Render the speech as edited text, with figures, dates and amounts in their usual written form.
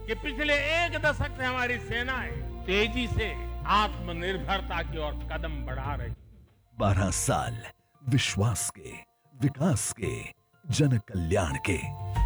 कि पिछले एक दशक से हमारी सेनाएं तेजी से आत्मनिर्भरता की ओर कदम बढ़ा रही। 12 साल विश्वास के, विकास के, जन कल्याण के।